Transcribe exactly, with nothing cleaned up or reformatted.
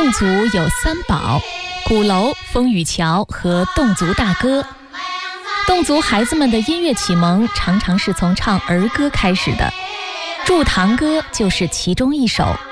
侗族有三宝：鼓楼、风雨桥和侗族大歌。侗族孩子们的音乐启蒙常常是从唱儿歌开始的，《祝堂歌》就是其中一首。